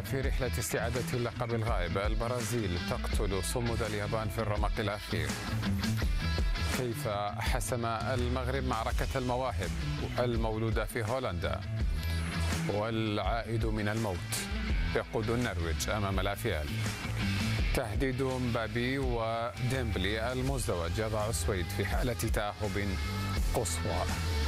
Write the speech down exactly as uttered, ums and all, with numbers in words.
وفي رحلة استعادة اللقب الغائب البرازيل تقتل صمود اليابان في الرمق الأخير. كيف حسم المغرب معركة المواهب المولودة في هولندا. والعائد من الموت يقود النرويج أمام الأفيال. تهديد مبابي وديمبلي المزدوج يضع السويد في حالة تأهب قصوى.